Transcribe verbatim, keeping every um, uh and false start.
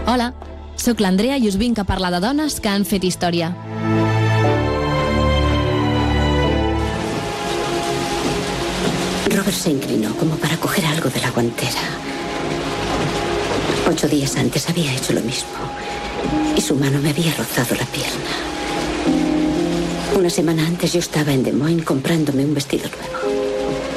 Hola, sóc l'Andrea i us vinc a parlar de dones que han fet història. Robert se inclinó como para coger algo de la guantera. Ocho días antes había hecho lo mismo y su mano me había rozado la pierna. Una semana antes yo estaba en Des Moines comprándome un vestido nuevo.